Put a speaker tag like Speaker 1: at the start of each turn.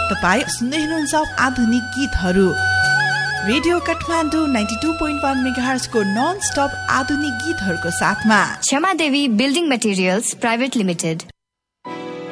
Speaker 1: तपाईँ सुन्दै हुनुहुन्छ आधुनिक गीतहरू। रेडियो काठमाडौँ 92.1 मेगाहर्ज को नन स्टप आधुनिक गीतहरूको साथमा
Speaker 2: क्षमा देवी बिल्डिङ मटेरियल्स प्राइभेट लिमिटेड।